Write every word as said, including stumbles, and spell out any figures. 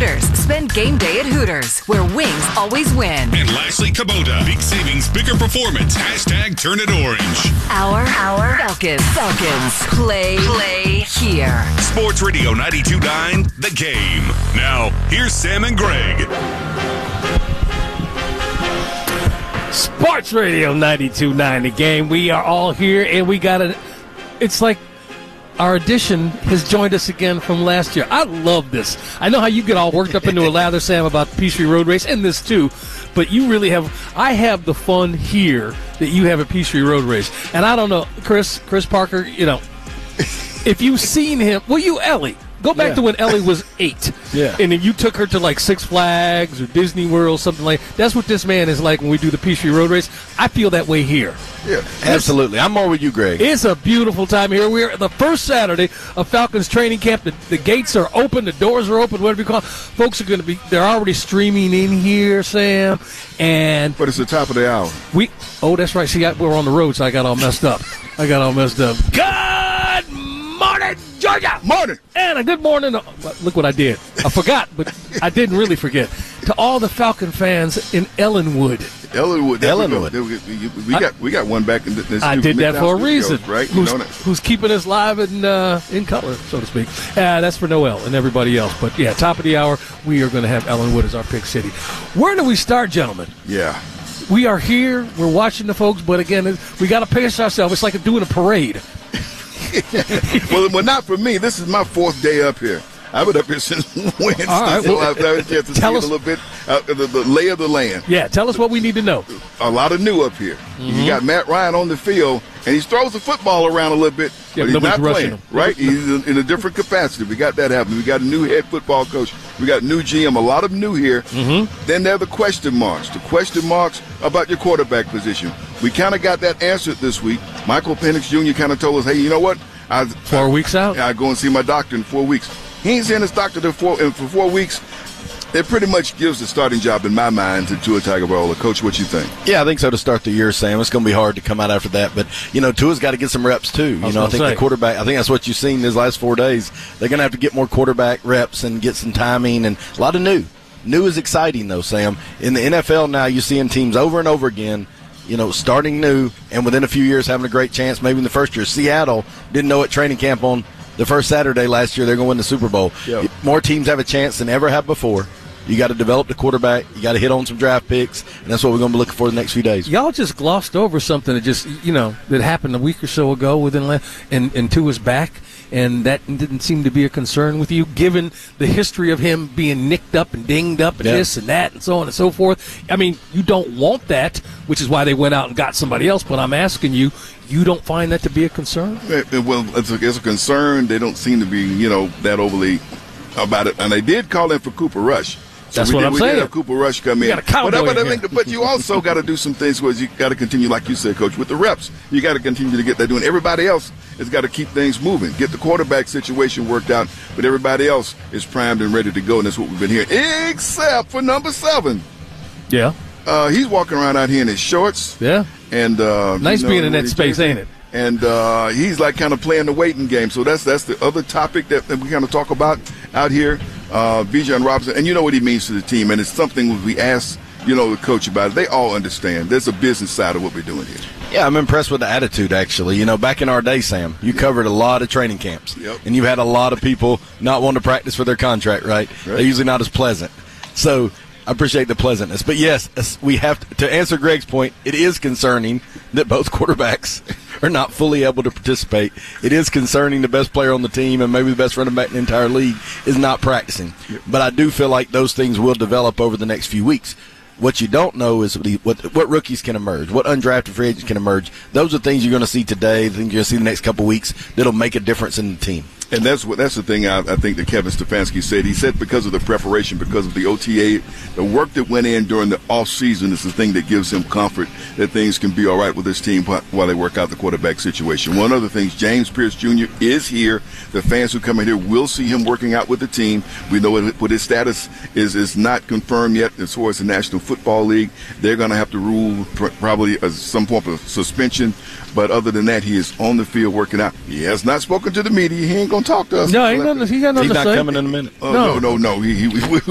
Hooters. Spend game day at Hooters, where wings always win. And lastly, Kubota. Big savings, bigger performance. Hashtag turn it orange. Our, our Falcons. Falcons. Play, play here. Sports Radio ninety-two point nine, The Game. Now, here's Sam and Greg. Sports Radio ninety-two point nine, The Game. We are all here, and we got a. It's like our edition has joined us again from last year. I love this. I know how you get all worked up into a lather, Sam, about the Peachtree Road Race, and this too. But you really have. I have the fun here that you have at Peachtree Road Race, and I don't know, Chris, Chris Parker. You know, if you've seen him, well, you Ellie. Go back yeah. to when Ellie was eight. Yeah. And then you took her to like Six Flags or Disney World, something like that. That's what this man is like when we do the Peachtree Road Race. I feel that way here. Yeah, absolutely. I'm more with you, Greg. It's a beautiful time here. We're the first Saturday of Falcons training camp. The, the gates are open. The doors are open, whatever you call it. Folks are going to be, they're already streaming in here, Sam. And But it's the top of the hour. we, oh, that's right. See, I, we're on the road, so I got all messed up. I got all messed up. Good morning, Georgia. Morning. And a good morning. Look what I did. I forgot, but I didn't really forget. To all the Falcon fans in Ellenwood. Ellenwood. there we go. Ellenwood. There We, we, we got we got one back in this. I did that for a Studios, reason. right? You Who's, know that. who's keeping us live in uh, in color, so to speak. Uh, that's for Noel and everybody else. But, yeah, top of the hour, we are going to have Ellenwood as our pick city. Where do we start, gentlemen? Yeah. We are here. We're watching the folks. But, again, we got to pace ourselves. It's like doing a parade. well, well, not for me. This is my fourth day up here. I've been up here since Wednesday, All right, so well, I've had a chance to see tell it us- a little bit, uh, the, the lay of the land. Yeah, tell us what we need to know. A lot of new up here. Mm-hmm. You got Matt Ryan on the field, and he throws the football around a little bit, Yeah, but he's nobody's not rushing playing, him. right? He's in, in a different capacity. We got that happening. We got a new head football coach. We got new G M, a lot of new here. Mm-hmm. Then there are the question marks. The question marks about your quarterback position. We kind of got that answered this week. Michael Penix Junior kind of told us, hey, you know what? I, Four I, weeks out? I go and see my doctor in four weeks. He ain't seeing his doctor for four, for four weeks. It pretty much gives the starting job, in my mind, to Tua Tagovailoa. Coach, what you think? Yeah, I think so to start the year, Sam. It's going to be hard to come out after that. But, you know, Tua's got to get some reps, too. You I was know, I gonna think say. the quarterback, I think that's what you've seen these last four days. They're going to have to get more quarterback reps and get some timing and a lot of new. New is exciting, though, Sam. In the N F L now, you're seeing teams over and over again, you know, starting new and within a few years having a great chance, maybe in the first year. Seattle didn't know at training camp on the first Saturday last year they're going to win the Super Bowl. Yep. More teams have a chance than ever have before. You got to develop the quarterback. You got to hit on some draft picks, and that's what we're going to be looking for the next few days. Y'all just glossed over something that just, you know, that happened a week or so ago within la- and, and Tua's back, and that didn't seem to be a concern with you, given the history of him being nicked up and dinged up and Yeah. this and that and so on and so forth. I mean, you don't want that, which is why they went out and got somebody else, but I'm asking you, you don't find that to be a concern? Eh, eh, Well, it's a, it's a concern. They don't seem to be, you know, that overly about it. And they did call in for Cooper Rush. So That's we what did, I'm we saying. did have Cooper Rush come You in. got a cowboy but, but, in I here. think- but you also got to do some things where you got to continue, like you said, Coach, with the reps. You got to continue to get that doing. Everybody else has got to keep things moving, get the quarterback situation worked out. But everybody else is primed and ready to go, and that's what we've been hearing, except for number seven. Yeah. Uh, he's walking around out here in his shorts. Yeah. And uh, Nice you know, being in that when he space, takes ain't it? And uh, he's like kind of playing the waiting game. So that's that's the other topic that, that we kind of talk about out here. Uh, Bijan Robinson, and you know what he means to the team, and it's something we ask, you know, the coach about it. They all understand. There's a business side of what we're doing here. Yeah, I'm impressed with the attitude, actually. You know, back in our day, Sam, you covered a lot of training camps. Yep. And you had a lot of people not wanting to practice for their contract, right? Right. They're usually not as pleasant. So I appreciate the pleasantness. But, yes, as we have to, to answer Greg's point, it is concerning that both quarterbacks are not fully able to participate. It is concerning the best player on the team and maybe the best running back in the entire league is not practicing. Yep. But I do feel like those things will develop over the next few weeks. What you don't know is what what rookies can emerge, what undrafted free agents can emerge. Those are things you're going to see today, things you're going to see the next couple of weeks that'll make a difference in the team. And that's what that's the thing I, I think that Kevin Stefanski said. He said because of the preparation, because of the O T A, the work that went in during the off season is the thing that gives him comfort that things can be all right with this team while they work out the quarterback situation. One other thing, James Pierce Junior is here. The fans who come in here will see him working out with the team. We know what, what his status is is not confirmed yet as far as the National Football League. They're going to have to rule pr- probably as some form of suspension. But other than that, he is on the field working out. He has not spoken to the media. He ain't going to talk to us. No, he, doesn't, he got nothing He's to not say. coming in a minute. Oh, No. no, no, no. He, he, we,